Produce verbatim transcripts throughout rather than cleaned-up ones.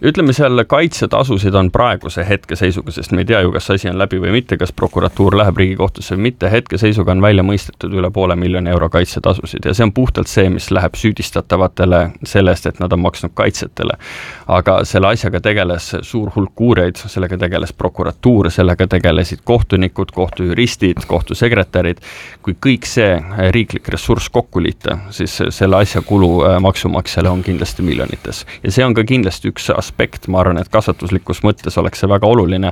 Ütleme seal kaitsetasusid on praeguse hetke seisuga, sest me ei tea ju, kas asi on läbi või mitte, kas prokuratuur läheb Riigikohtusse või mitte. Hetke seisuga on välja mõistetud üle poole miljoni euro kaitsetasusid ja see on puhtalt see, mis läheb süüdistatavatele sellest, et nad on maksnud kaitsetele. Aga selle asjaga tegeles suur hulk uureid, sellega tegeles prokuratuur, sellega tegelesid kohtunikud, kohtujuristid, kohtusekretärid. Kui kõik see riiklik ressurss kokku liita, siis selle asja kulu maksumaksjale on kindlasti miljonites. Ja see on ka kindlasti üks aspekt. Ma arvan, et kasvatuslikus mõttes oleks see väga oluline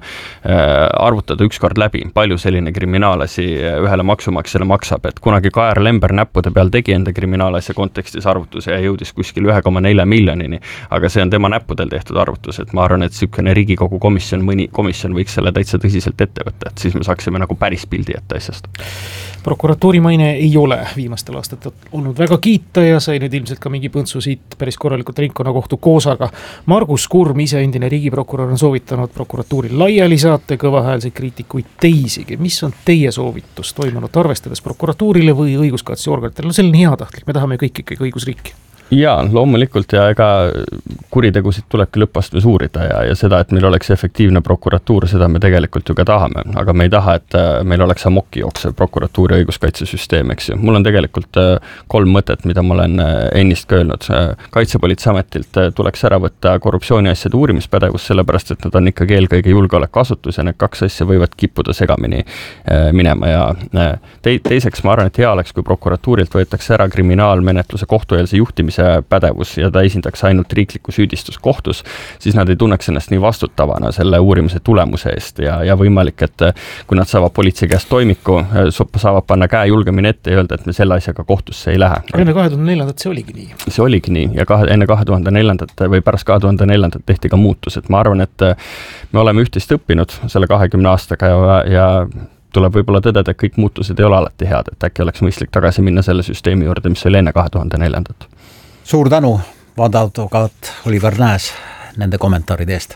arvutada ükskord läbi, palju selline kriminaalasi ühele maksumaksjale maksab, et kunagi Kaer Lember näppude peal tegi enda kriminaalasja kontekstis arvutuse ja jõudis kuskil üks koma neli miljonini, aga see on tema näppudel tehtud arvutus, et ma arvan, et sükene Riigikogu komisjon, mõni komisjon võiks selle täitsa tõsiselt ette võtta, et siis me saaksime nagu päris pildi ette asjast. Prokuratuuri maine ei ole viimastel aastatel olnud väga kiita ja sai nüüd ilmselt ka mingi põntsu siit päris korralikult ringkonnakohtu koosaga. Margus Kurm, ise endine riigiprokurör, on soovitanud prokuratuuri laiali saate kõvahäälseid kriitikuid teisigi. Mis on teie soovitus toimunud arvestades prokuratuurile või õiguskaitseorganitele? No see on heatahtlik, me tahame kõik ikkagi õigusriiki. Jaa, loomulikult ja ega kuritegusid tulebki lõppastmes uurida ja, ja seda, et meil oleks efektiivne prokuratuur, seda me tegelikult ju ka tahame, aga me ei taha, et meil oleks amokki jooksev prokuratuuri õiguskaitsesüsteem, eks ju. Mul on tegelikult kolm mõtet, mida ma olen ennist ka öelnud. Kaitsepolitseametilt tuleks ära võtta korruptsiooniasjade uurimispädevus, sellepärast, et nad on ikkagi eelkõige julgeolekuasutus ja need kaks asja võivad kippuda segamini minema ja te, teiseks ma arvan, et hea oleks, kui prokuratuurilt võetakse ära kriminaalmenetluse kohtueelse juhtimise pädevus ja ta esindaks ainult riikliku süüdistus kohtus, siis nad ei tunneks ennast nii vastutavana selle uurimise tulemuse eest ja, ja võimalik, et kui nad saavad politsei käest toimiku, saavad panna käe julgemini ette ja öelda, et me selle asjaga kohtusse ei lähe. Enne kahe tuhande neljandat see oligi nii. See oligi nii ja kahe, enne kahe tuhande neljandat või pärast kahe tuhande neljandat tehti ka muutus, et ma arvan, et me oleme ühtist õppinud selle kahekümne aastaga ja, ja tuleb võib-olla tõdeda, et kõik muutused ei ole alati head, et äkki oleks mõistlik tagasi minna selle süsteemi juurde, mis oli enne kahe tuhande neljandat. Suur tänu, vandeadvokaat Oliver Nääs, nende kommentaaride eest.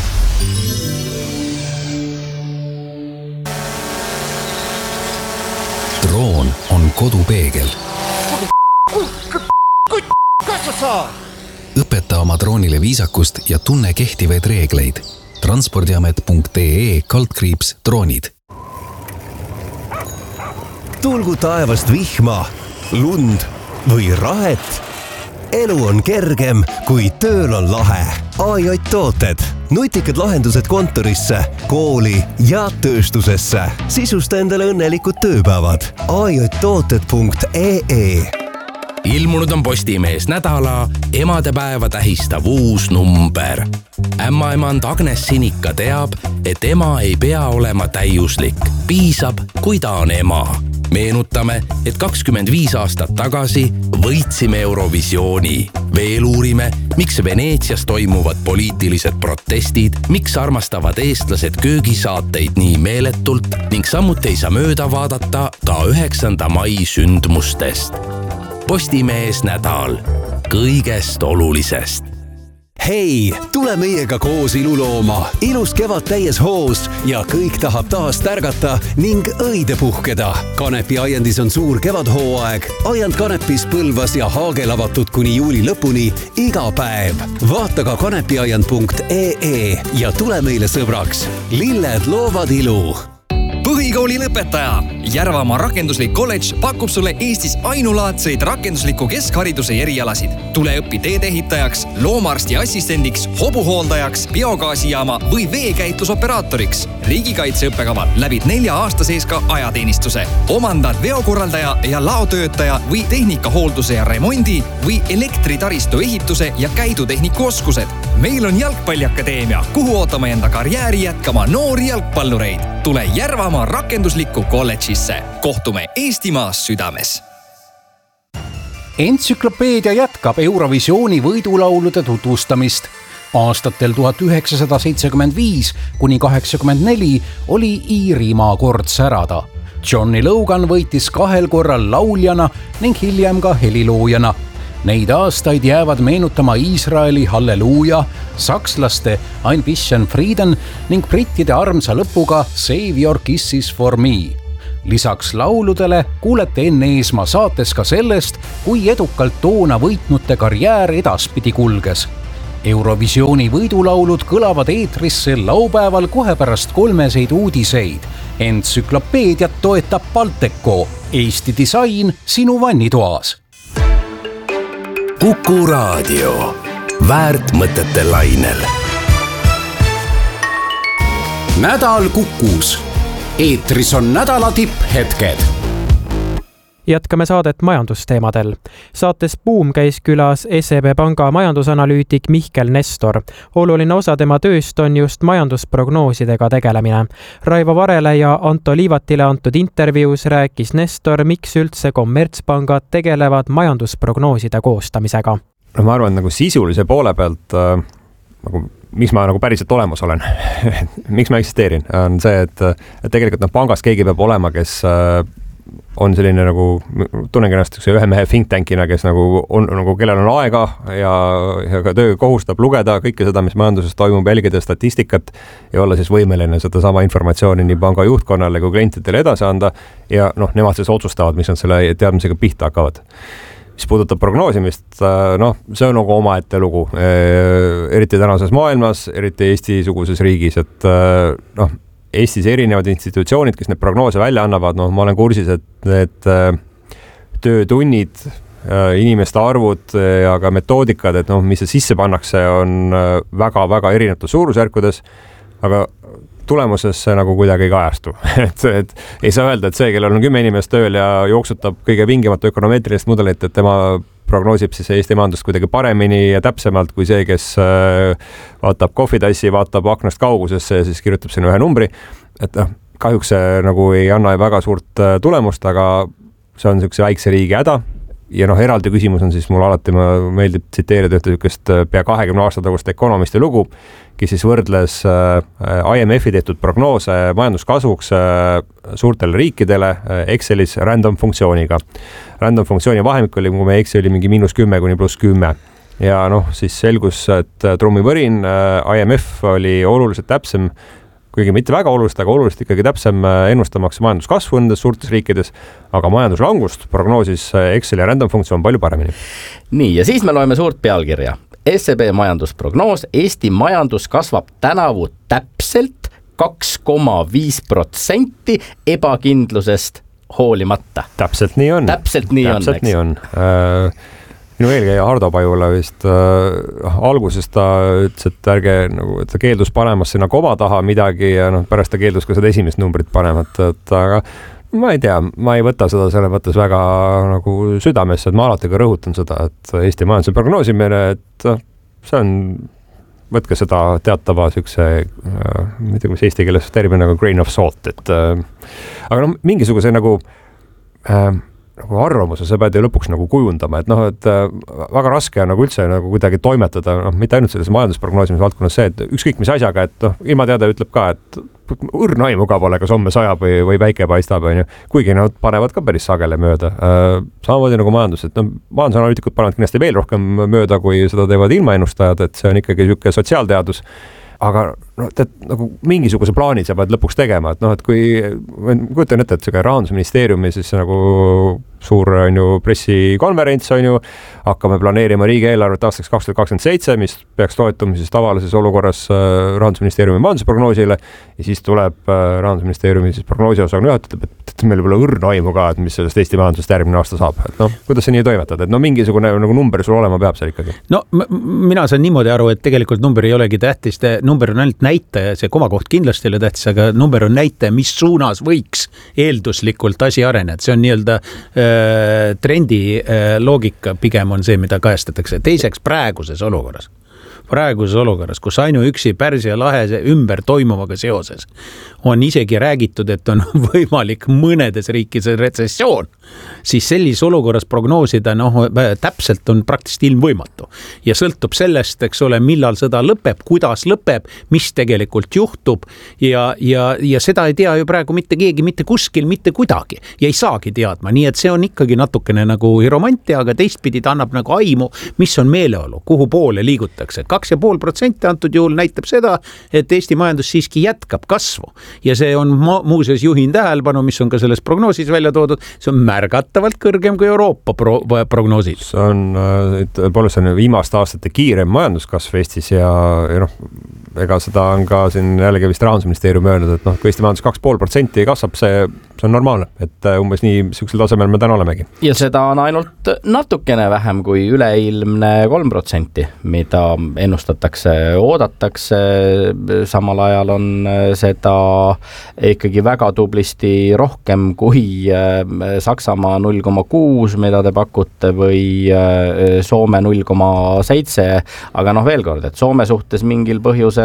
Droon on kodupeegel. Õpeta oma droonile viisakust ja tunne kehtivaid reegleid. transpordiamet punkt ee kaldkriips droonid. Tulgu taevast vihma, lund või rahet. Elu on kergem, kui tööl on lahe. A J tooted. Nutikad lahendused kontorisse, kooli ja tööstusesse. Sisusta endale õnnelikud tööpäevad. A J tooted punkt ee Ilmunud on Postimees nädala emadepäeva tähistav uus number. Ämmaemand Agnes Sinika teab, et ema ei pea olema täiuslik. Piisab, kui ta on ema. Meenutame, et kakskümmend viis aastat tagasi võitsime Eurovisiooni. Veel uurime, miks Veneetsias toimuvad poliitilised protestid, miks armastavad eestlased köögisaateid nii meeletult ning samuti ei saa mööda vaadata ka üheksanda mai sündmustest. Postimees nädal kõigest olulisest. Hei, tule meiega koos ilulooma. Ilus kevad täies hoos ja kõik tahab taas tärgata ning õide puhkeda. Kanepi aiandis on suur kevadhooaeg. Aiand Kanepis Põlvas ja Haagel avatud kuni juuli lõpuni iga päev. Vaata ka kanepiaiand punkt ee ja tule meile sõbraks. Lilled loovad ilu. Põhikooli lõpetaja. Järvamaa rakenduslik kolledž pakub sulle Eestis ainulaadseid rakendusliku keskhariduse erialasid. Tule õpi teedeehitajaks, loomaarsti assistendiks, hobuhooldajaks, biogaasijaama või veekäitlusoperaatoriks. Riigikaitseõppekaval läbid nelja aasta sees ka ajateenistuse. Omandad veokorraldaja ja laotöötaja või tehnikahoolduse ja remondi või elektritaristu ehituse ja käidutehniku oskused. Meil on Jalgpalliakadeemia, kuhu ootame enda karjääri jätkama noori jalgpallureid. Tule Järvamaa rakenduslikku kolledžisse. Kohtume Eestimaas südames. Entsüklopeedia jätkab Eurovisiooni võidulaulude tutvustamist. Aastatel tuhat üheksasada seitsekümmend viis kuni kaheksakümmend neli oli Iirimaa kord särada. Johnny Logan võitis kahel korral lauljana ning hiljem ka heliloojana. Neid aastaid jäävad meenutama Iisraeli Halleluuja, sakslaste Ein bisschen Frieden ning brittide armsa lõpuga Save Your Kisses for Me. Lisaks lauludele kuulete Enn Eesmaa saates ka sellest, kui edukalt toona võitnute karjäär edaspidi kulges. Eurovisiooni võidulaulud kõlavad eetrisse laupäeval kohe pärast kolmeseid uudiseid. Entsüklopeediat toetab Balteco, Eesti disain sinu vannitoas. Kuku Raadio. Väärt mõtete lainel. Nädal Kukus. Eetris on nädala tipphetked. Jätkame saadet majandusteemadel. Saates Buum käis külas S E B Panga majandusanalüütik Mihkel Nestor. Oluline osa tema tööst on just majandusprognoosidega tegelemine. Raivo Varele ja Anto Liivatile antud intervjuus rääkis Nestor, miks üldse kommertspangad tegelevad majandusprognooside koostamisega. No ma arvan, nagu sisulise poole pealt, äh, nagu, miks ma nagu päriselt olemas olen, miks ma eksisteerin, on see, et, et tegelikult no, pangas keegi peab olema, kes äh, on selline nagu, tunnengi ennast ühe mehe think tankina, kes nagu on, nagu kellel on aega ja, ja ka töö kohustab lugeda kõike seda, mis majanduses toimub, jälgida statistikat ja olla siis võimeline seda sama informatsiooni nii panga juhtkonnale kui klientidele edasi anda ja noh, nemad siis otsustavad, mis nad selle teadmisega pihta hakkavad. Mis puudutab prognoosimist, noh, see on nagu omaette lugu, eriti tänases maailmas, eriti Eesti-suguses riigis, et noh, Eestis erinevad institutsioonid, kes need prognoose välja annavad, noh, ma olen kursis, et need töötunnid, inimeste arvud ja ka metoodikad, et noh, mis see sisse pannakse, on väga-väga erinevates suurusjärkudes, aga tulemuses see nagu kuidagi ei kajastu. et, et ei saa öelda, et see, kellel on kümme inimest tööl ja jooksutab kõige vingimat ökonomeetrilist mudelit, et tema prognoosib siis Eesti majandust kuidagi paremini ja täpsemalt kui see, kes vaatab kohvitassi, vaatab aknast kaugusesse ja siis kirjutab sinna ühe numbri. Et noh, kahjuks see nagu ei anna väga suurt tulemust, aga see on niisuguse väikse riigi häda. Ja noh, eraldi küsimus on siis mul alati, ma meeldib tsiteerida ühte niisugust pea kahekümne aasta tagust ökonomisti lugu, kes siis võrdles I M F-i tehtud prognoose majanduskasvuks suurtele riikidele Excelis random funktsiooniga. Random funktsiooni vahemik oli, kui me eksi, oli mingi miinus kümme kuni pluss kümme. Ja noh, siis selgus, et trummivõrin I M F oli oluliselt täpsem, kuigi mitte väga oluliselt, aga oluliselt ikkagi täpsem ennustamaks majanduskasvu nendes suurtes riikides, aga majanduslangust prognoosis Exceli random funktsioon palju paremini. Nii, ja siis me loeme suurt pealkirja. S E B majandusprognoos, Eesti majandus kasvab tänavu täpselt kaks koma viis protsenti ebakindlusest hoolimata. Täpselt nii on. Täpselt nii Täpselt on, nii on. Äh, minu eelkäija Hardo Pajula vist äh, alguses ta ütles, et ärge, nagu, et ta keeldus panemas sinna koma taha midagi ja noh, pärast ta keeldus ka seda esimest numbrit panemat, et aga ma ei tea, ma ei võta seda selle mõttes väga nagu südamesse, et ma alati ka rõhutan seda, et Eesti majanduse prognoosimine, et see on, võtke seda teatava siukse, ma ei tea, mis eesti keeles termin nagu grain of salt, et aga noh, mingisuguse nagu äh, nagu arvamuse sa pead ju lõpuks nagu kujundama, et noh, et väga raske on nagu üldse nagu kuidagi toimetada, noh, mitte ainult selles majandusprognoosimise valdkonnas see, et ükskõik mis asjaga, et noh, ilmateade ütleb ka, et õrna aimu ka pole, kas homme sajab või, või päike paistab, on ju. Kuigi nad panevad ka päris sagele mööda. Samamoodi nagu majandus, et noh, majandusanalüütikud panevad kindlasti veel rohkem mööda, kui seda teevad ilmaennustajad, et see on ikkagi niisugune sotsiaalteadus. Aga no, tead, nagu mingisuguse plaani sa pead lõpuks tegema, et noh, et kui kujutan ette, et see Rahandusministeeriumi siis nagu suur on ju pressikonverents on ju, hakkame planeerima riigieelarvet aastaks kaks tuhat kakskümmend seitse, mis peaks toetuma siis tavalises olukorras Rahandusministeeriumi majandusprognoosile ja siis tuleb Rahandusministeeriumi siis prognoosi osakonna juht, ütleb, et meil pole õrna aimu ka, et mis sellest Eesti majandusest järgmine aasta saab. Et noh, kuidas see nii toimetad, et no mingisugune nagu number sul olema peab seal ikkagi? No mina saan niimoodi aru, et tegelikult number ei olegi tähtis, number on ainult näitaja, see komakoht kindlasti ei ole tähtis, aga number on näitaja, mis suunas võiks eelduslikult asi areneda. See on nii-öelda trendi loogika pigem on see, mida kajastatakse. Teiseks praeguses olukorras. Praeguses olukorras, kus ainuüksi Pärsia lahe ümber toimuvaga seoses on isegi räägitud, et on võimalik mõnedes riikides retsessioon, siis sellises olukorras prognoosida noh, täpselt on praktiliselt ilmvõimatu. Ja sõltub sellest, eks ole, millal sõda lõpeb, kuidas lõpeb, mis tegelikult juhtub ja, ja, ja seda ei tea ju praegu mitte keegi, mitte kuskil, mitte kuidagi ja ei saagi teadma. Nii et see on ikkagi natukene nagu hiromantia, aga teistpidi ta annab nagu aimu, mis on meeleolu, kuhu poole liigutakse. kaks ja pool protsenti antud juhul näitab seda, et Eesti majandus siiski jätkab kasvu ja see on muuseas juhin tähelepanu, mis on ka selles prognoosis välja toodud, see on märgatavalt kõrgem kui Euroopa pro prognoosid. See on, tõepoolest on viimaste aastate kiirem majanduskasv Eestis ja, ja noh, ega seda on ka siin jällegi vist Rahandusministeerium öelnud, et noh, kui Eesti majandus kaks pool protsenti kasvab, see, see on normaalne, et umbes nii niisugusel tasemel me täna olemegi. Ja seda on ainult natukene vähem kui üleilmne kolm protsenti, mida ennustatakse, oodatakse, samal ajal on seda ikkagi väga tublisti rohkem kui Saksamaa null koma kuus, mida te pakute, või Soome null koma seitse, aga noh, veel kord, et Soome suhtes mingil põhjusel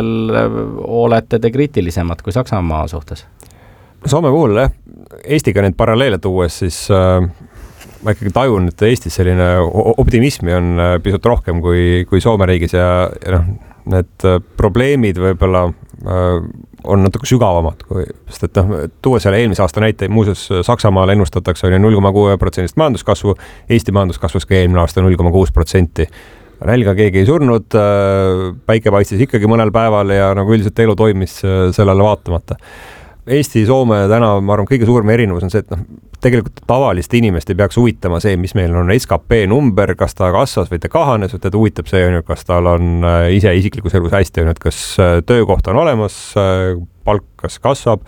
olete te kriitilisemad kui Saksamaa suhtes? Soome puhul, jah, Eestiga neid paralleele tuues, siis äh, ma ikkagi tajun, et Eestis selline optimismi on pisut rohkem kui, kui Soome riigis ja, ja noh, need probleemid võib-olla äh, on natuke sügavamad, kui, sest et noh, tuua selle eelmise aasta näite, muuseas Saksamaal ennustatakse null koma kuus protsendist majanduskasvu, Eesti majandus kasvas ka eelmine aasta null koma kuus protsenti. Nälga keegi ei surnud, päike paistis ikkagi mõnel päeval ja nagu üldiselt elu toimis sellele vaatamata. Eesti, Soome täna, ma arvan, kõige suurem erinevus on see, et noh, tegelikult tavaliste inimest ei peaks huvitama see, mis meil on S K P number, kas ta kasvas või ta kahanes, või teda huvitab see, kas tal on ise isiklikus elus hästi, kas töökoht on olemas, palk kas kasvab,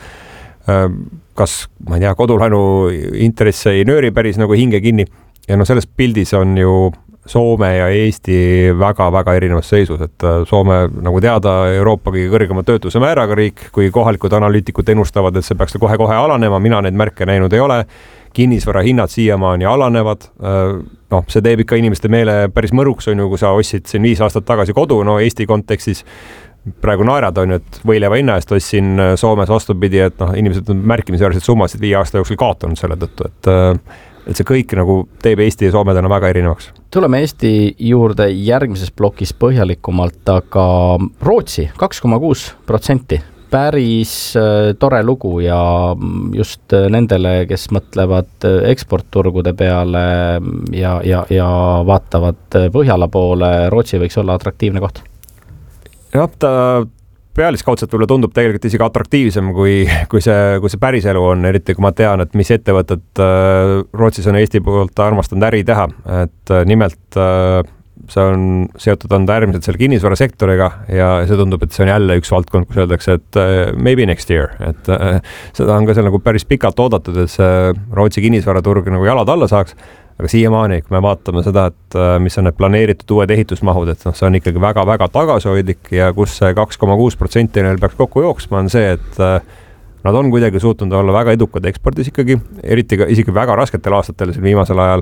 kas, ma ei tea, kodulaenu intress ei nööri päris nagu hinge kinni ja noh, selles pildis on ju Soome ja Eesti väga-väga erinevas seisus, et Soome, nagu teada, Euroopa kõige kõrgema töötuse määraga riik, kui kohalikud analüütikud ennustavad, et see peaks kohe-kohe alanema, mina neid märke näinud ei ole, kinnisvara hinnad siiamaani alanevad, noh, see teeb ikka inimeste meele päris mõruks, on ju, kui sa ostsid siin viis aastat tagasi kodu, no Eesti kontekstis praegu naerad on ju, et võileva hinna eest ostsin Soomes vastupidi, et noh, inimesed on märkimisväärselt summasid viie aasta jooksul kaotanud selle tõttu, et et see kõik nagu teeb Eesti ja Soome täna väga erinevaks. Tuleme Eesti juurde järgmises plokis põhjalikumalt, aga Rootsi kaks koma kuus protsenti. Päris tore lugu ja just nendele, kes mõtlevad eksportturgude peale ja, ja, ja vaatavad Põhjala poole, Rootsi võiks olla atraktiivne koht. Jah, ta pealiskaudselt võib-olla tundub tegelikult isegi atraktiivsem, kui, kui, see, kui see päris elu on, eriti kui ma tean, et mis ettevõtted Rootsis on Eesti poolt armastanud äri teha, et nimelt see on seotud anda äärmiselt selle kinnisvarasektoriga ja see tundub, et see on jälle üks valdkond, kus öeldakse, et maybe next year, et seda on ka seal nagu päris pikalt oodatud, et see Rootsi kinnisvaraturg nagu jalad alla saaks. Aga siiamaani, kui me vaatame seda, et mis on need planeeritud uued ehitusmahud, et noh, see on ikkagi väga-väga tagasihoidlik ja kus see kaks koma kuus protsenti neil peaks kokku jooksma, on see, et nad on kuidagi suutnud olla väga edukad ekspordis ikkagi, eriti ka isegi väga rasketel aastatel siin viimasel ajal.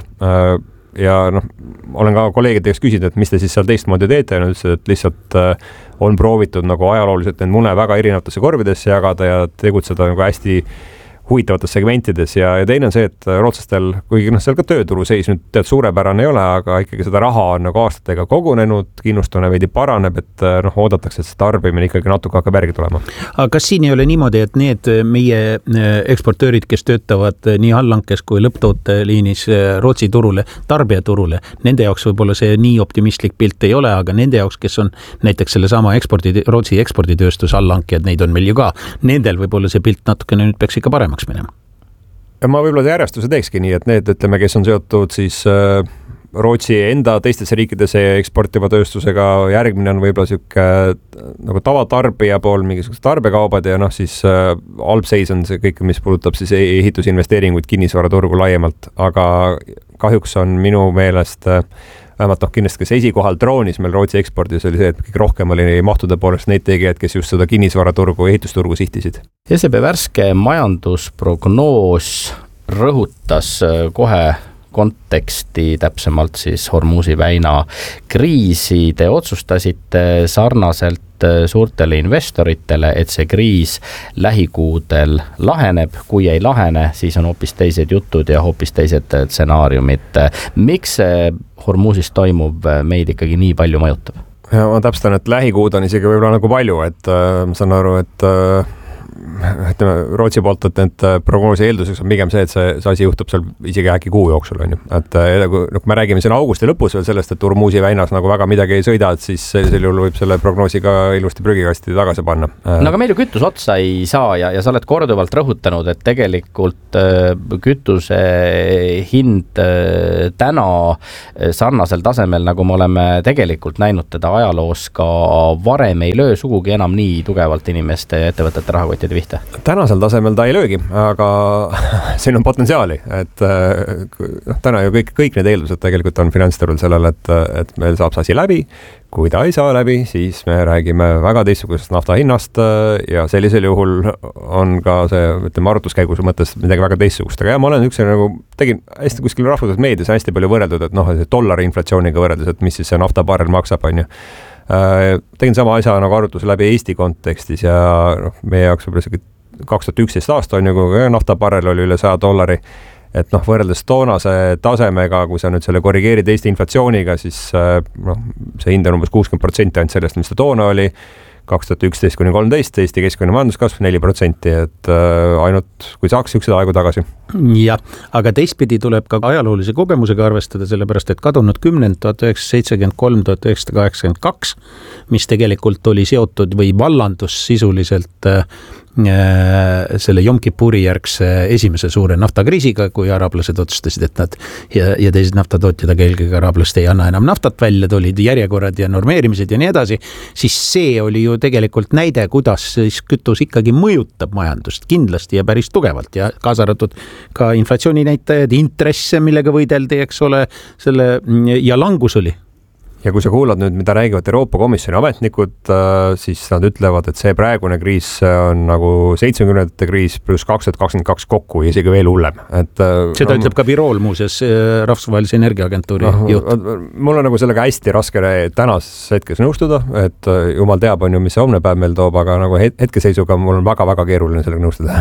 Ja noh, olen ka kolleegidega küsinud, et mis te siis seal teistmoodi teete ja nad ütlesid, et lihtsalt on proovitud nagu ajalooliselt need mune väga erinevatesse korvidesse jagada ja tegutseda nagu hästi huvitavates segmentides ja, ja teine on see, et rootslastel, kuigi noh, seal ka tööturu seis nüüd tead suurepärane ei ole, aga ikkagi seda raha on nagu aastatega kogunenud, kinnustune veidi paraneb, et noh, oodatakse, et see tarbimine ikkagi natuke hakkab järgi tulema. Aga kas siin ei ole niimoodi, et need meie eksportöörid, kes töötavad nii allhankes kui lõpptooteliinis Rootsi turule, tarbijaturule, nende jaoks võib-olla see nii optimistlik pilt ei ole, aga nende jaoks, kes on näiteks selle sama ekspordi, Rootsi eksporditööstus allhankijad, neid on meil ju ka, nendel võib-olla see pilt natukene nüüd peaks ikka parem minema. Ja ma võib-olla järjestuse teekski nii, et need, ütleme, kes on seotud siis äh, Rootsi enda teistesse riikidesse eksportiva tööstusega, järgmine on võib-olla siuke nagu tavatarbija pool, mingisugused tarbekaubad ja noh, siis äh, halbseis on see kõik, mis puudutab siis ehitusinvesteeringuid kinnisvaraturgu laiemalt, aga kahjuks on minu meelest äh, vähemalt noh, kindlasti kes esikohal droonis meil Rootsi ekspordis oli see, et kõik rohkem oli mahtude poolest neid tegijaid, kes just seda kinnisvaraturgu, ehitusturgu sihtisid. S E B värske majandusprognoos rõhutas kohe konteksti, täpsemalt siis Hormuzi väina kriisi. Te otsustasite sarnaselt suurtele investoritele, et see kriis lähikuudel laheneb. Kui ei lahene, siis on hoopis teised jutud ja hoopis teised stsenaariumid. Miks see Hormuzis toimub meid ikkagi nii palju mõjutab? Ja ma täpstan, et lähikuud on isegi võib-olla nagu palju, et äh, ma saan aru, et äh, ütleme Rootsi poolt, et need prognoosi eelduseks on pigem see, et see, see asi juhtub seal isegi äkki kuu jooksul, on ju. Et kui, kui me räägime siin augusti lõpus veel sellest, et Urmusi väinas nagu väga midagi ei sõida, et siis sellisel juhul võib selle prognoosi ka ilusti prügikasti tagasi panna. No aga meil ju kütus otsa ei saa ja, ja sa oled korduvalt rõhutanud, et tegelikult kütuse hind täna sarnasel tasemel, nagu me oleme tegelikult näinud teda ajaloos ka varem, ei löö sugugi enam nii tugevalt inimeste ja ettevõtete rahakottide vihte. Tänasel tasemel ta ei löögi, aga siin on potentsiaali, et no, täna ju kõik, kõik need eeldused tegelikult on finantsturul sellel, et, et meil saab see asi läbi. Kui ta ei saa läbi, siis me räägime väga teistsugusest nafta hinnast ja sellisel juhul on ka see, ütleme, arvutuskäigus mõttes midagi väga teistsugust. Aga jah, ma olen üks nagu, tegin hästi kuskil rahvusvahelistes meedias hästi palju võrreldud, et noh, dollari inflatsiooniga võrreldes, et mis siis see nafta barrel maksab, on ju. Tegin sama asja nagu arvutus läbi Eesti kontekstis ja noh, meie jaoks võib-olla kaks tuhat üksteist aasta on ju, kui nafta barrel oli üle saja dollari. Et noh, võrreldes toonase tasemega, kui sa nüüd selle korrigeerid Eesti inflatsiooniga, siis noh, see hind on umbes kuuskümmend protsenti ainult sellest, mis ta toona oli. kaks tuhat üksteist kuni kolmteist Eesti keskmine majanduskasv neli protsenti, et ainult kui saaks üksid aegu tagasi. Ja, aga teistpidi tuleb ka ajaloolise kogemusega arvestada, sellepärast et kadunud kümnend tuhat üheksasada seitsekümmend kolm kuni tuhat üheksasada kaheksakümmend kaks, mis tegelikult oli seotud või vallandus sisuliselt selle Yom Kippuri järgse esimese suure naftakriisiga, kui arablased otsustasid, et nad ja, ja teised naftatootjad, aga eelkõige arablast ei anna enam naftat välja, olid järjekorrad ja normeerimised ja nii edasi, siis see oli ju tegelikult näide, kuidas siis kütus ikkagi mõjutab majandust kindlasti ja päris tugevalt ja kaasa arvatud ka inflatsiooninäitajad, intresse, millega võideldi, eks ole, selle ja langus oli. Ja kui sa kuulad nüüd, mida räägivad Euroopa Komisjoni ametnikud, siis nad ütlevad, et see praegune kriis on nagu seitsmekümnendate kriis pluss kaks tuhat kakskümmend kaks kokku ja isegi veel hullem. Et, seda no, ütleb ka Birool muuseas, rahvusvahelise energiaagentuuri no, juht. Mul on nagu sellega hästi raske tänases hetkes nõustuda, et jumal teab on ju, mis see homne päev meil toob, aga nagu hetkeseisuga mul on väga-väga keeruline sellega nõustuda.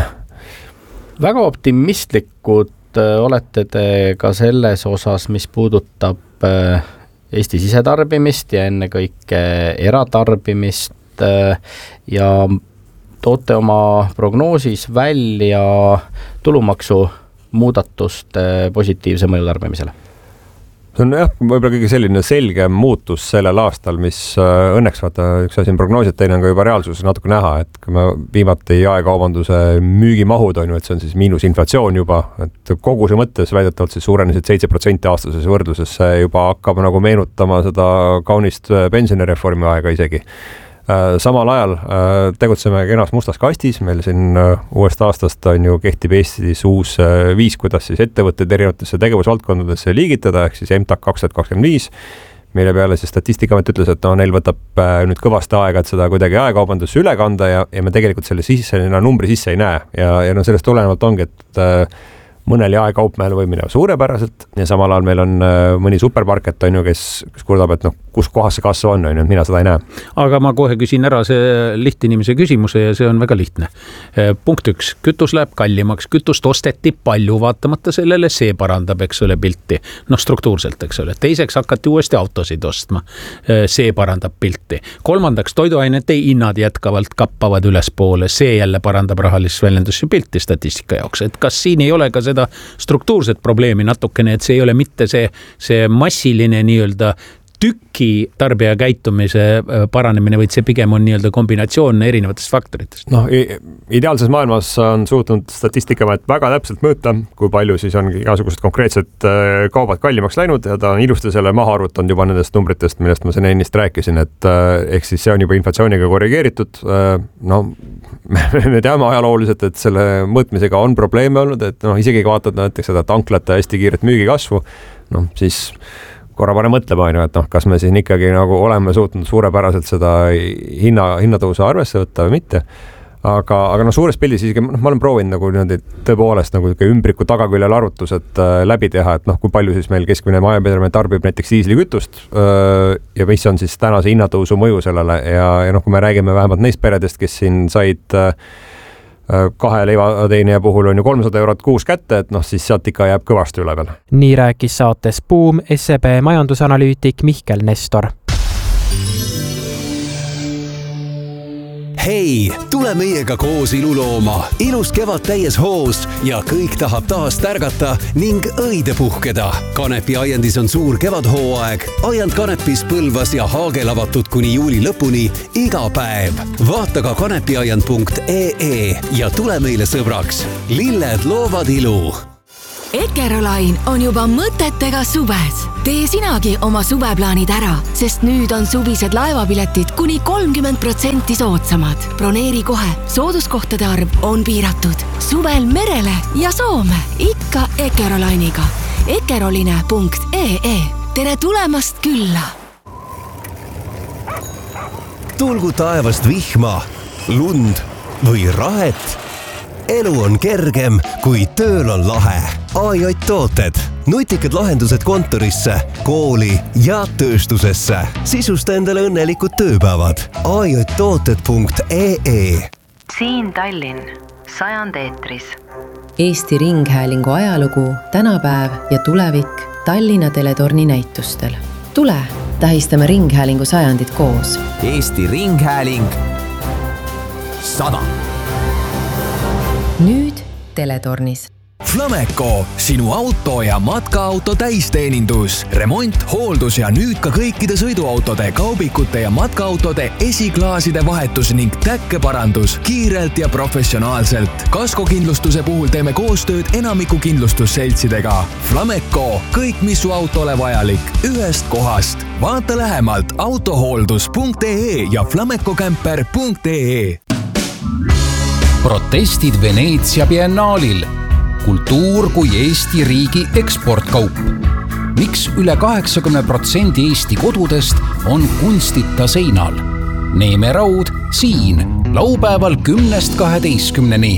Väga optimistlikud olete te ka selles osas, mis puudutab Eesti sisetarbimist ja enne kõike eratarbimist ja toote oma prognoosis välja tulumaksu muudatuste positiivse mõju tarbimisele. See on jah, võib-olla kõige selline selge muutus sellel aastal, mis õnneks vaata, üks asi on prognoosid, teine on ka juba reaalsuses natuke näha, et kui me viimati jaekaubanduse müügimahud on ju, et see on siis miinusinflatsioon juba, et koguse mõttes väidetavalt siis suurenesid seitse protsenti aastases võrdluses, see juba hakkab nagu meenutama seda kaunist pensionireformi aega isegi. Samal ajal tegutseme kenas mustas kastis, meil siin uuest aastast on ju kehtib Eestis uus viis, kuidas siis ettevõtted erinevatesse tegevusvaldkondadesse liigitada, ehk siis M T A K kaks tuhat kakskümmend viis, mille peale siis Statistikaamet ütles, et no, neil võtab nüüd kõvasti aega, et seda kuidagi aegaubandusse üle kanda ja, ja me tegelikult selle sisse, numbri sisse ei näe ja, ja no sellest tulenevalt ongi, et mõnel jaekaupmehel võib minna suurepäraselt ja samal ajal meil on mõni supermarket, on ju, kes, kes kurdab, et noh, kus kohas see kasv on, on ju, mina seda ei näe. Aga ma kohe küsin ära see lihtinimese küsimuse ja see on väga lihtne. Punkt üks, kütus läheb kallimaks, kütust osteti palju vaatamata sellele, see parandab, eks ole, pilti. Noh, struktuurselt, eks ole. Teiseks hakati uuesti autosid ostma, see parandab pilti. Kolmandaks, toiduainete hinnad jätkavalt kappavad ülespoole, see jälle parandab rahalist väljendus pilti statistika jaoks. Et kas siin ei ole ka seda struktuurset probleemi natukene, et see ei ole mitte see, see massiline nii-öelda tüki tarbija käitumise paranemine, vaid see pigem on nii-öelda kombinatsioon erinevatest faktoritest. No, ideaalses maailmas on suutnud Statistikaamet väga täpselt mõõta, kui palju siis on igasugused konkreetsed kaubad kallimaks läinud ja ta on ilusti selle maha arvutanud juba nendest numbritest, millest ma siin ennist rääkisin, et ehk siis see on juba inflatsiooniga korrigeeritud. No, me teame ajalooliselt, et selle mõõtmisega on probleeme olnud, et noh, isegi vaatad näiteks seda tanklate hästi kiiret müügikasvu, noh, siis korra pane mõtlema, et noh, kas me siin ikkagi nagu oleme suutnud suurepäraselt seda hinna, hinnatõusu arvesse võtta või mitte. Aga, aga no suures pildis isegi, noh, ma olen proovinud nagu niimoodi tõepoolest nagu ümbriku tagaküljel arvutused läbi teha, et noh, kui palju siis meil keskmine majapidamine tarbib näiteks diislikütust ja mis on siis tänase hinnatõusu mõju sellele ja, ja noh, kui me räägime vähemalt neist peredest, kes siin said kahe leivateenija puhul on ju kolmsada eurot kuus kätte, et noh, siis sealt ikka jääb kõvasti üle veel. Nii rääkis saates Boom S E B majandusanalüütik Mihkel Nestor. hei, tule meiega koos ilu looma. Ilus kevad täies hoos ja kõik tahab taas tärgata ning õide puhkeda. Kanepi aiandis on suur kevadhooaeg. Aiand Kanepis, Põlvas ja Haagel avatud kuni juuli lõpuni iga päev. Vaata ka kanepiaiand punkt ee ja tule meile sõbraks. Lilled loovad ilu. Eckerolain on juba mõtetega suves. Tee sinagi oma suveplaanid ära, sest nüüd on suvised laevapiletid kuni kolmkümmend protsenti soodsamad. Broneeri kohe, sooduskohtade arv on piiratud. Suvel merele ja Soome, ikka Eckerolainiga. Eckeroline punkt ee. Tere tulemast külla! Tulgu taevast vihma, lund või rahet. Elu on kergem, kui tööl on lahe. A J tooted. Nutikad lahendused kontorisse, kooli ja tööstusesse. Sisusta endale õnnelikud tööpäevad. A J tooted punkt ee. Siin Tallinn, sajand eetris. Eesti Ringhäälingu ajalugu, tänapäev ja tulevik Tallinna teletorni näitustel. Tule, tähistame Ringhäälingu sajandit koos. Eesti Ringhääling sada. Nüüd teletornis. Flameco, sinu auto ja matkaauto täisteenindus. Remont, hooldus ja nüüd ka kõikide sõiduautode, kaubikute ja matkaautode esiklaaside vahetus ning täkkeparandus kiirelt ja professionaalselt. Kaskokindlustuse puhul teeme koostööd enamiku kindlustusseltsidega. Flameco, kõik mis su autole vajalik, ühest kohast. Vaata lähemalt autohooldus punkt ee ja flamecocamper punkt ee. Protestid Veneetsia biennaalil. Kultuur kui Eesti riigi eksportkaup. Miks üle kaheksakümne protsendi Eesti kodudest on kunstita seinal? Neeme Raud siin, laupäeval kümnest kaheteistkümneni.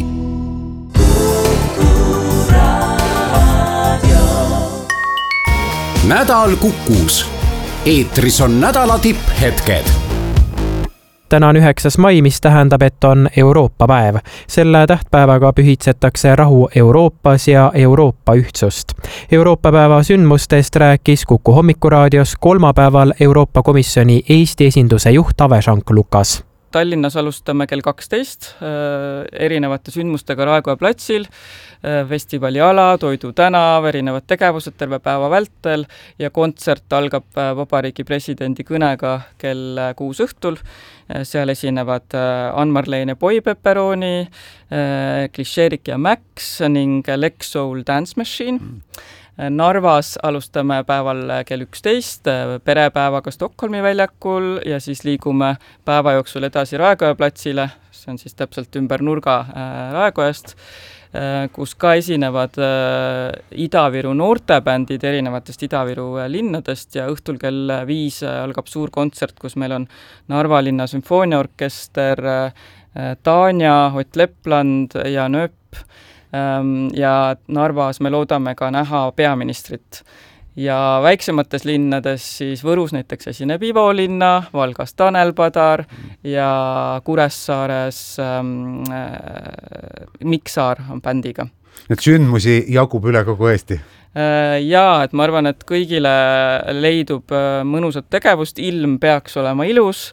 Nädal Kukus. Eetris on nädala tipphetked. Täna on üheksas mai, mis tähendab, et on Euroopa päev. Selle tähtpäevaga pühitsetakse rahu Euroopas ja Euroopa ühtsust. Euroopa päeva sündmustest rääkis Kuku hommikuraadios kolmapäeval Euroopa Komisjoni Eesti esinduse juht Ave Šank Lukas. Tallinnas alustame kell kaksteist erinevate sündmustega Raekoja platsil, festivali ala, Toidu tänav, erinevad tegevused terve päeva vältel ja kontsert algab Vabariigi presidendi kõnega kell kuus õhtul. Seal esinevad Ann-Marleen ja Boy Pepperoni, Klišeerik ja Max ning Lex Soul Dance Machine. Narvas alustame päeval kell üksteist perepäevaga Stockholmi väljakul ja siis liigume päeva jooksul edasi Raekoja platsile, see on siis täpselt ümber nurga Raekojast, kus ka esinevad Ida-Viru noortebändid erinevatest Ida-Viru linnadest ja õhtul kell viis algab suur kontsert, kus meil on Narva linna sümfooniaorkester, Tanja, Ott Lepland ja Nööp. Ja Narvas me loodame ka näha peaministrit. Ja väiksemates linnades siis Võrus näiteks esineb Ivo Linna, Valgas Tanel Padar ja Kuressaares ähm, äh, Miksaar on bändiga. Need sündmusi jagub üle kogu Eesti? Jaa, et ma arvan, et kõigile leidub mõnusat tegevust, ilm peaks olema ilus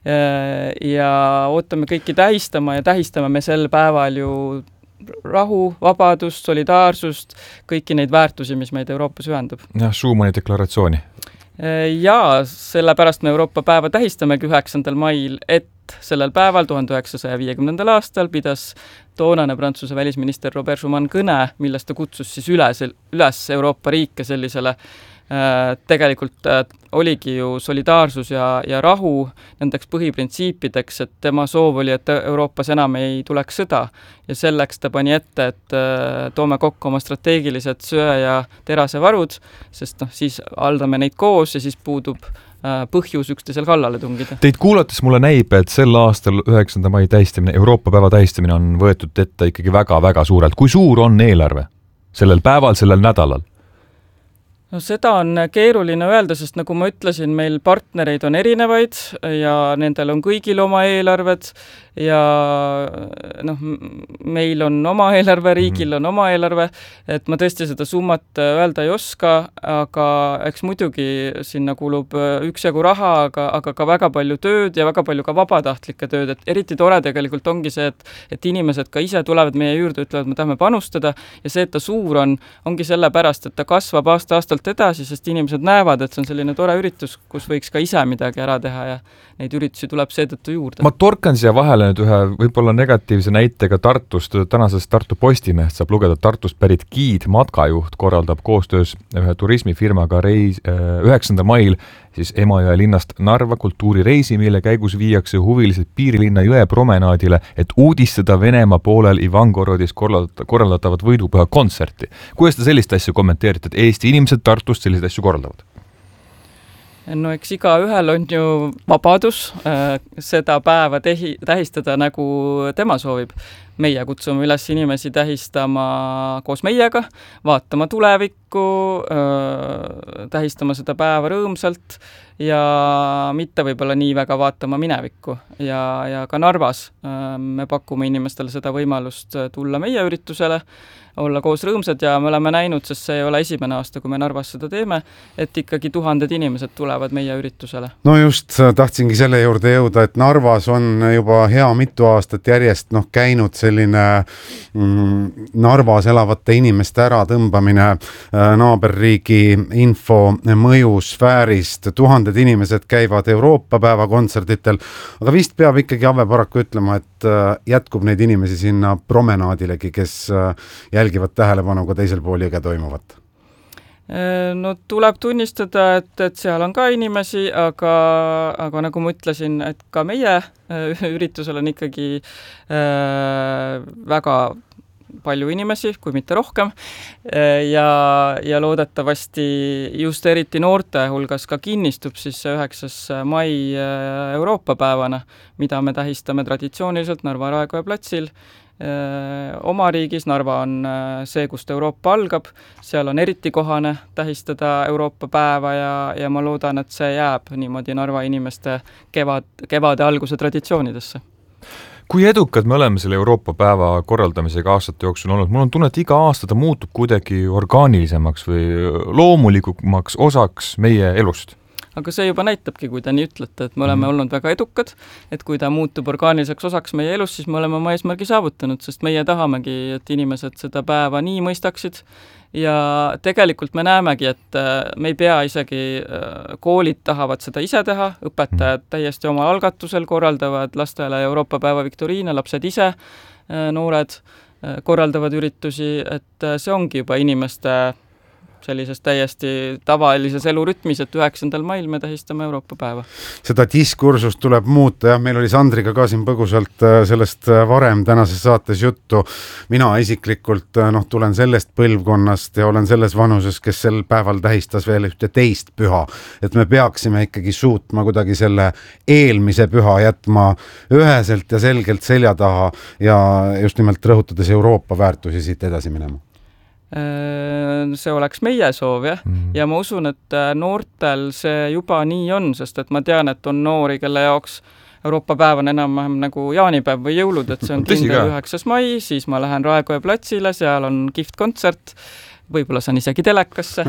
ja ootame kõiki tähistama ja tähistame me sel päeval ju rahu, vabadust, solidaarsust, kõiki neid väärtusi, mis meid Euroopas ühendab. Ja Schumanni deklaratsiooni. Jaa, sellepärast me Euroopa päeva tähistamegi üheksandal mail, et sellel päeval tuhande üheksasaja viiekümnendal aastal pidas toonane Prantsuse välisminister Robert Schuman kõne, millest ta kutsus siis üles, üles Euroopa riike sellisele tegelikult oligi ju solidaarsus ja, ja rahu nendeks põhiprintsiipideks, et tema soov oli, et Euroopas enam ei tuleks sõda ja selleks ta pani ette, et toome kokku oma strateegilised söe- ja terasevarud, sest noh, siis haldame neid koos ja siis puudub põhjus üksteisel kallale tungida. Teid kuulates mulle näib, et sel aastal üheksanda mai tähistamine, Euroopa päeva tähistamine on võetud ette ikkagi väga-väga suurelt. Kui suur on eelarve sellel päeval, sellel nädalal? no seda on keeruline öelda, sest nagu ma ütlesin, meil partnereid on erinevaid ja nendel on kõigil oma eelarved ja noh, meil on oma eelarve, riigil on oma eelarve, et ma tõesti seda summat öelda ei oska, aga eks muidugi sinna kulub üksjagu raha, aga, aga ka väga palju tööd ja väga palju ka vabatahtlikke tööd, et eriti tore tegelikult ongi see, et, et inimesed ka ise tulevad meie juurde, ütlevad, me tahame panustada ja see, et ta suur on, ongi selle pärast, et ta kasvab aasta-aastalt edasi, sest inimesed näevad, et see on selline tore üritus, kus võiks ka ise midagi ära teha ja neid üritusi tuleb seetõttu juurde. Ma torkan siia vahele nüüd ühe võib-olla negatiivse näitega Tartust. Tänasest Tartu Postimehest saab lugeda, Tartust pärit giid matkajuht korraldab koostöös ühe turismifirmaga reis, üheksandal mail siis Emajõe linnast Narva kultuurireisi, mille käigus viiakse huvilised piirilinna jõe promenaadile, et uudistada Venemaa poolel Ivangorodis korraldatavat võidupüha kontserti. Kuidas te sellist asju kommenteerite, et Eesti inimesed Tartust selliseid asju korraldavad? No eks iga ühel on ju vabadus äh, seda päeva tehi, tähistada nagu tema soovib. Meie kutsume üles inimesi tähistama koos meiega, vaatama tulevikku, äh, tähistama seda päeva rõõmsalt ja mitte võib-olla nii väga vaatama minevikku. Ja, ja ka Narvas äh, me pakume inimestele seda võimalust tulla meie üritusele, olla koos rõõmsad ja me oleme näinud, sest see ei ole esimene aasta, kui me Narvas seda teeme, et ikkagi tuhanded inimesed tulevad meie üritusele. No just, tahtsingi selle juurde jõuda, et Narvas on juba hea mitu aastat järjest noh, käinud selline mm, Narvas elavate inimeste ära tõmbamine äh, naaberriigi info mõjusfäärist. Tuhanded inimesed käivad Euroopa päeva kontserditel, aga vist peab ikkagi Ave paraku ütlema, et äh, jätkub neid inimesi sinna promenaadilegi, kes äh, jälgivad tähelepanuga teisel pool jõge toimuvat. No tuleb tunnistada, et, et seal on ka inimesi, aga, aga nagu ma ütlesin, et ka meie üritusel on ikkagi äh, väga palju inimesi, kui mitte rohkem ja, ja loodetavasti just eriti noorte hulgas ka kinnistub siis üheksas mai Euroopa päevana, mida me tähistame traditsiooniliselt Narva Raekoja platsil. Oma riigis Narva on see, kust Euroopa algab, seal on eriti kohane tähistada Euroopa päeva ja, ja ma loodan, et see jääb niimoodi Narva inimeste kevad, kevade alguse traditsioonidesse. Kui edukad me oleme selle Euroopa päeva korraldamisega aastate jooksul olnud? Mul on tunne, et iga aasta ta muutub kuidagi orgaanilisemaks või loomulikumaks osaks meie elust. Aga see juba näitabki, kui te nii ütlete, et me oleme mm. olnud väga edukad, et kui ta muutub orgaaniliseks osaks meie elus, siis me oleme oma eesmärgi saavutanud, sest meie tahamegi, et inimesed seda päeva nii mõistaksid ja tegelikult me näemegi, et me ei pea isegi, koolid tahavad seda ise teha, õpetajad täiesti oma algatusel korraldavad lastele Euroopa päeva viktoriine, lapsed ise, noored korraldavad üritusi, et see ongi juba inimeste sellises täiesti tavalises elurütmis, et üheksandal mail me tähistame Euroopa päeva. Seda diskursust tuleb muuta ja meil oli Sandriga ka siin põgusalt sellest varem tänases saates juttu. Mina isiklikult noh, tulen sellest põlvkonnast ja olen selles vanuses, kes sel päeval tähistas veel ühte teist püha. Et me peaksime ikkagi suutma kuidagi selle eelmise püha jätma üheselt ja selgelt selja taha ja just nimelt rõhutades Euroopa väärtusi siit edasi minema. See oleks meie soov, jah. Mm. Ja ma usun, et noortel see juba nii on, sest et ma tean, et on noori, kelle jaoks Euroopa päev on enam nagu jaanipäev või jõulud, et see on kindel üheksas mai, siis ma lähen Raekoja platsile, seal on kihvt kontsert, võib-olla saan isegi telekasse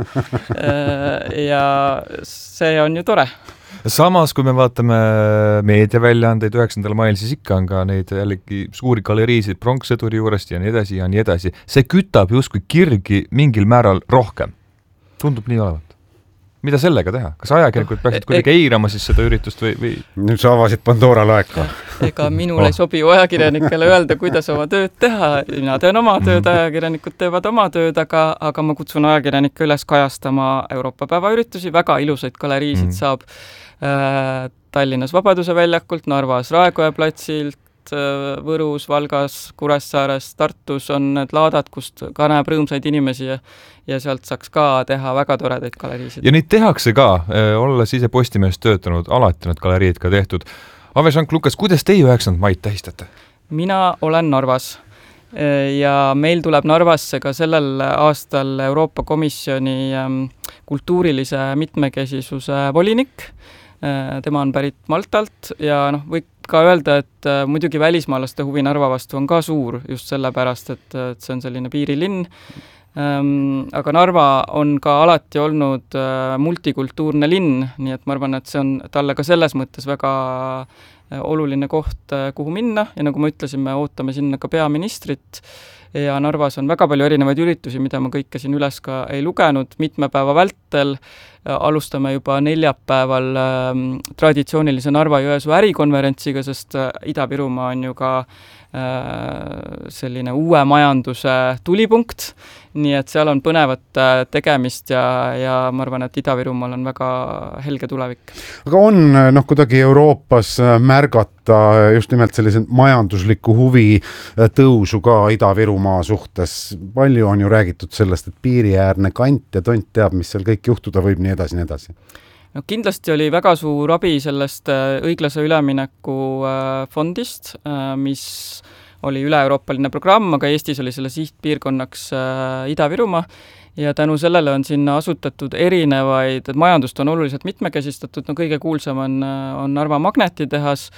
ja see on ju tore. Samas, kui me vaatame meediaväljaandeid üheksandal mail, siis ikka on ka neid jällegi suuri galeriisid pronkssõduri juurest ja nii edasi ja nii edasi. See kütab justkui kirgi mingil määral rohkem. Tundub nii olevat. Mida sellega teha? Kas ajakirjanikud peaksid kuidagi eirama siis seda üritust või, või...? Nüüd sa avasid Pandora laeka. Ega minul ei sobi ajakirjanikele öelda, kuidas oma tööd teha. Mina teen oma tööd, ajakirjanikud teevad oma tööd, aga, aga ma kutsun ajakirjanikke üles kajastama Euroopa päeva üritusi. Väga ilusaid galeriisid mm. saab äh, Tallinnas Vabaduse väljakult, Narvas Raekoja platsilt, Võrus, Valgas, Kuressaares, Tartus on need laadad, kust ka näeb rõõmsaid inimesi ja, ja sealt saaks ka teha väga toredaid galeriisid. Ja neid tehakse ka, olles ise Postimehes töötanud, alati need galeriid ka tehtud. Ave Šank Lukas, kuidas teie üheksandal maid tähistate? Mina olen Narvas ja meil tuleb Narvasse ka sellel aastal Euroopa Komisjoni kultuurilise mitmekesisuse volinik. Tema on pärit Maltalt ja noh, võib ka öelda, et muidugi välismaalaste huvi Narva vastu on ka suur just sellepärast, et, et see on selline piirilinn. Aga Narva on ka alati olnud multikultuurne linn, nii et ma arvan, et see on talle ka selles mõttes väga oluline koht, kuhu minna ja nagu ma ütlesin, me ootame sinna ka peaministrit ja Narvas on väga palju erinevaid üritusi, mida ma kõike siin üles ka ei lugenud. Mitme päeva vältel alustame juba neljapäeval äh, traditsioonilise Narva-Jõesuu ärikonverentsiga, sest Ida-Virumaa on ju ka äh, selline uue majanduse tulipunkt, nii et seal on põnevat tegemist ja, ja ma arvan, et Ida-Virumaal on väga helge tulevik. Aga on noh, kuidagi Euroopas märgata just nimelt sellise majandusliku huvi tõusu ka Ida-Virumaa suhtes. Palju on ju räägitud sellest, et piiriäärne kant ja tont teab, mis seal kõik juhtuda võib, nii edasi, nii edasi. No, kindlasti oli väga suur abi sellest õiglase ülemineku fondist, mis oli üle-euroopaline programm, aga Eestis oli selle sihtpiirkonnaks Ida-Virumaa ja tänu sellele on sinna asutatud erinevaid, et majandust on oluliselt mitmekesistatud, no kõige kuulsam on, on Narva magnetitehas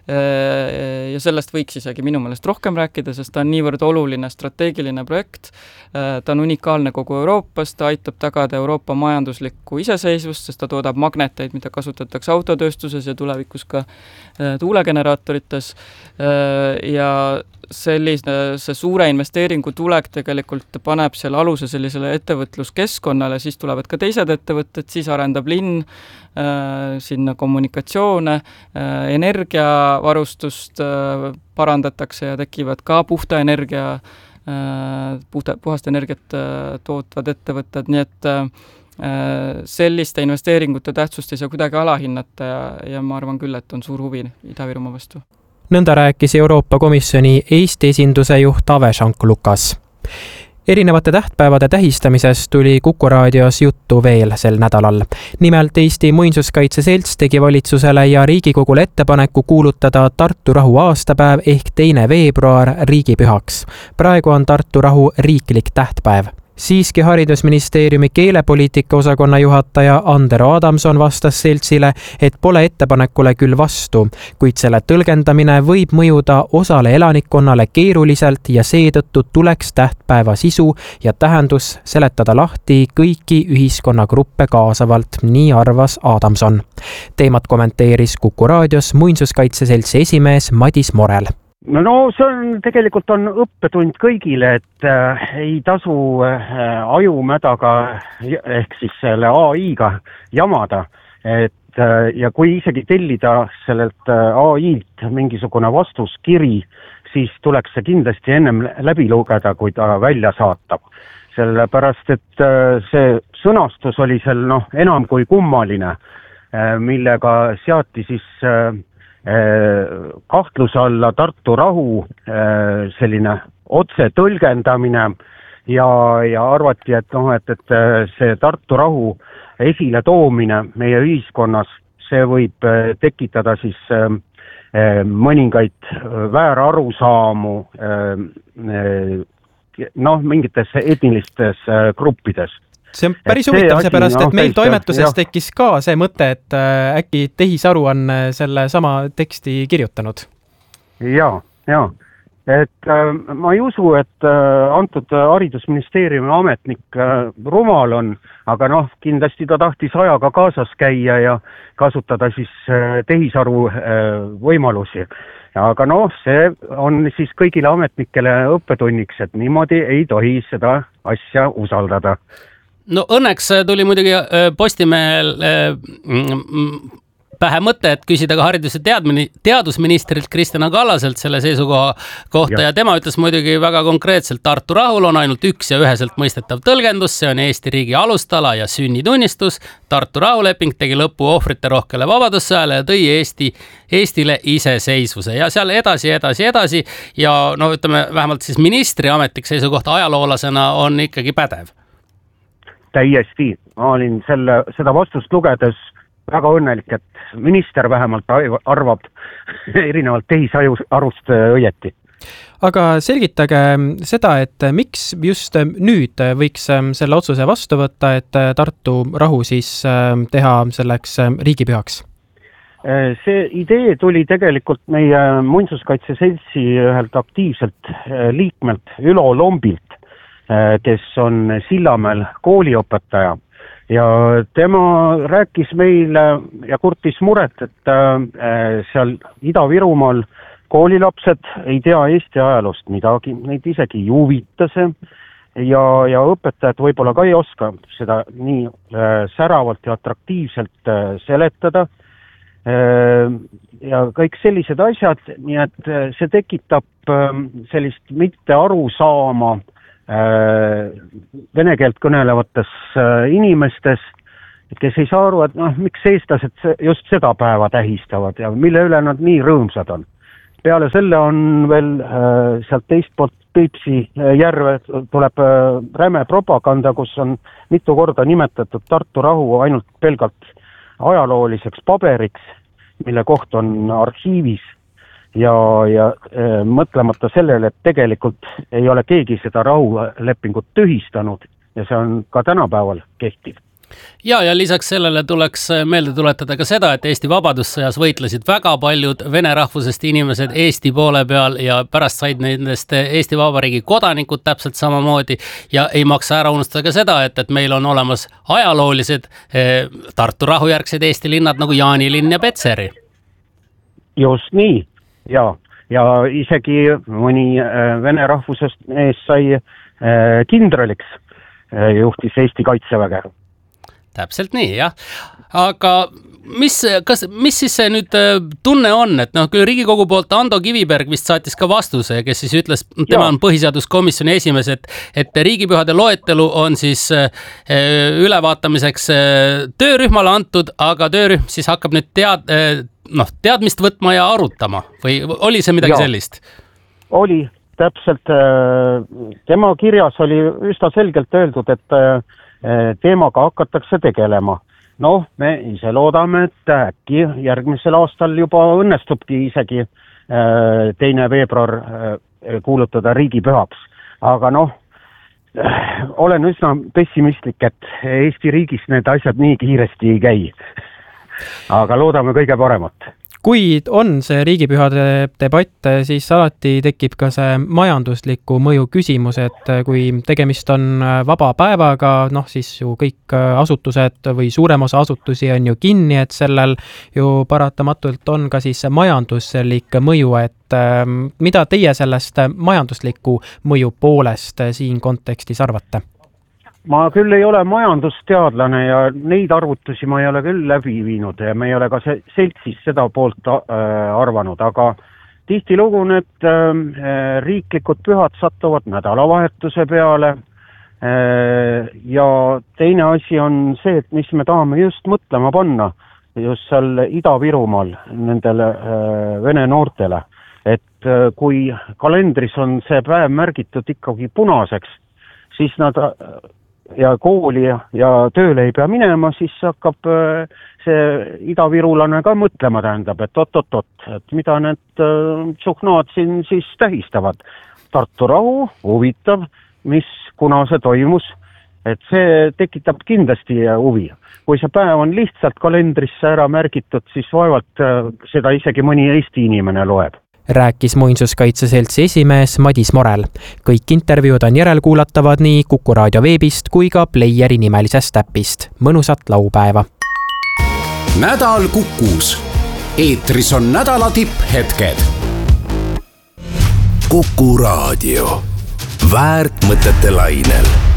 ja sellest võiks isegi minu meelest rohkem rääkida, sest ta on niivõrd oluline strateegiline projekt, ta on unikaalne kogu Euroopas, ta aitab tagada Euroopa majanduslikku iseseisvust, sest ta toodab magneteid, mida kasutatakse autotööstuses ja tulevikus ka tuulegeneraatorites ja sellise see suure investeeringu tulek tegelikult paneb selle aluse sellisele ettevõtluskeskkonnale, siis tulevad ka teised ettevõtted, siis arendab linn äh, sinna kommunikatsioone, äh, energiavarustust äh, parandatakse ja tekivad ka puhta energia, äh, puhta, puhast energiat äh, tootvad ettevõtted, nii et äh, selliste investeeringute tähtsust ei saa kuidagi alahinnata ja, ja ma arvan küll, et on suur huvi Ida-Virumaa vastu. Nõnda rääkis Euroopa Komisjoni Eesti esinduse juht Ave Šank-Lukas. Erinevate tähtpäevade tähistamisest tuli Kuku raadios juttu veel sel nädalal. Nimelt Eesti Muinsuskaitse Selts tegi valitsusele ja Riigikogule ettepaneku kuulutada Tartu rahu aastapäev ehk teine veebruar riigipühaks. Praegu on Tartu rahu riiklik tähtpäev. Siiski haridusministeeriumi keelepoliitika osakonna juhataja Andero Adamson vastas seltsile, et pole ettepanekule küll vastu, kuid selle tõlgendamine võib mõjuda osale elanikkonnale keeruliselt ja seetõttu tuleks tähtpäeva sisu ja tähendus seletada lahti kõiki ühiskonnagruppe kaasavalt, nii arvas Adamson. Teemat kommenteeris Kuku raadios Muinsuskaitse Seltsi esimees Madis Morel. No, no see on tegelikult on õppetund kõigile, et äh, ei tasu äh, ajumädaga ehk siis selle A I-ga jamada, et äh, ja kui isegi tellida sellelt äh, A I-lt mingisugune vastuskiri, siis tuleks see kindlasti ennem läbi lugeda, kui ta välja saatab. Sellepärast, et äh, see sõnastus oli seal noh, enam kui kummaline, äh, millega seati siis äh, kahtluse alla Tartu rahu selline otse tõlgendamine ja, ja arvati, et, no, et, et see Tartu rahu esile toomine meie ühiskonnas, see võib tekitada siis mõningaid väärarusaamu noh, mingites etnilistes gruppides. See on päris huvitav seepärast, et meil toimetuses tekkis ka see mõte, et äkki tehisaru on selle sama teksti kirjutanud. Jaa, jaa. Et äh, ma ei usu, et äh, antud haridusministeeriumi ametnik äh, rumal on, aga noh, kindlasti ta tahtis ajaga kaasas käia ja kasutada siis äh, tehisaru äh, võimalusi. Aga noh, see on siis kõigile ametnikele õppetunniks, et niimoodi ei tohi seda asja usaldada. No õnneks tuli muidugi Postimehel pähe mõte, et küsida ka haridus- ja teadusministrilt Kristjan Kallaselt selle seisukoha kohta ja. ja tema ütles muidugi väga konkreetselt, Tartu rahul on ainult üks ja üheselt mõistetav tõlgendus, see on Eesti riigi alustala ja sünnitunnistus. Tartu rahuleping tegi lõpu ohvrite rohkele vabadussõjale ja tõi Eesti, Eestile iseseisvuse ja seal edasi, edasi, edasi ja no ütleme, vähemalt siis ministri ametlik seisukohta ajaloolasena on ikkagi pädev. Täiesti. Ma olin selle, seda vastust lugedes väga õnnelik, et minister vähemalt arvab erinevalt tehisarust õieti. aga selgitage seda, et miks just nüüd võiks selle otsuse vastu võtta, et Tartu rahu siis teha selleks riigipühaks? See idee tuli tegelikult meie Muinsuskaitse Seltsi ühelt aktiivselt liikmelt Ülo Lombilt, kes on Sillamäel kooliõpetaja. Ja tema rääkis meile ja kurtis muret, et seal Ida-Virumaal koolilapsed ei tea Eesti ajaloost midagi, neid isegi ei huvita see ja, ja õpetajad võib-olla ka ei oska seda nii äh, säravalt ja atraktiivselt äh, seletada äh, ja kõik sellised asjad, nii et äh, see tekitab äh, sellist mitte aru saama äh, vene keelt kõnelevates äh, inimestes, kes ei saa aru, et noh, miks eestlased just seda päeva tähistavad ja mille üle nad nii rõõmsad on. Peale selle on veel äh, sealt teist poolt Peipsi järve tuleb äh, räme propaganda, kus on mitu korda nimetatud Tartu rahu ainult pelgalt ajalooliseks paberiks, mille koht on arhiivis ja, ja äh, mõtlemata sellele, et tegelikult ei ole keegi seda rahulepingut tühistanud ja see on ka tänapäeval kehtiv. Ja, ja lisaks sellele tuleks meelde tuletada ka seda, et Eesti vabadussõjas võitlesid väga paljud vene rahvusest inimesed Eesti poole peal ja pärast said nendest Eesti Vabariigi kodanikud täpselt samamoodi ja ei maksa ära unustada ka seda, et, et meil on olemas ajaloolised eh, Tartu rahujärgsed Eesti linnad nagu Jaanilinn ja Petseri. Just nii, ja, ja isegi mõni äh, vene rahvusest mees sai äh, kindraliks, äh, juhtis Eesti kaitseväge. Täpselt nii, jah. Aga mis, kas, mis siis see nüüd tunne on, et noh, küll Riigikogu poolt Ando Kiviberg vist saatis ka vastuse, kes siis ütles, tema on põhiseaduskomisjoni esimees, et, et riigipühade loetelu on siis ülevaatamiseks töörühmale antud, aga töörühm siis hakkab nüüd tead, noh, teadmist võtma ja arutama või oli see midagi ja. sellist? Oli täpselt, tema kirjas oli üsna selgelt öeldud, et teemaga hakatakse tegelema. Noh, me ise loodame, et äkki järgmisel aastal juba õnnestubki isegi teine veebruar kuulutada riigipühaks. Aga noh, olen üsna pessimistlik, et Eesti riigis need asjad nii kiiresti ei käi. Aga loodame kõige paremat. Kui on see riigipühade debatt, siis alati tekib ka see majandusliku mõju küsimus, et kui tegemist on vaba päevaga, noh siis ju kõik asutused või suurem osa asutusi on ju kinni, et sellel ju paratamatult on ka siis majanduslik mõju, et mida teie sellest majandusliku mõju poolest siin kontekstis arvate? Ma küll ei ole majandusteadlane ja neid arvutusi ma ei ole küll läbi viinud ja me ei ole ka se- seltsis seda poolt äh, arvanud, aga tihtilugu need äh, riiklikud pühad satuvad nädalavahetuse peale äh, ja teine asi on see, et mis me tahame just mõtlema panna just seal Ida-Virumaal nendele äh, vene noortele, et äh, kui kalendris on see päev märgitud ikkagi punaseks, siis nad ja kooli ja, ja tööle ei pea minema, siis hakkab see idavirulane ka mõtlema, tähendab, et oot-oot-oot, et mida need tsuhnood siin siis tähistavad. Tartu rahu, huvitav, mis, kuna see toimus, et see tekitab kindlasti huvi. Kui see päev on lihtsalt kalendrisse ära märgitud, siis vaevalt seda isegi mõni Eesti inimene loeb. Rääkis Muinsuskaitse Seltsi esimees Madis Morel. Kõik intervjuud on järelkuulatavad nii Kuku raadio veebist kui ka Playeri nimelisest äpist. Mõnusat laupäeva! Nädal Kukus. Eetris on nädala tipphetked. Kuku raadio. Väärt mõtete lainel.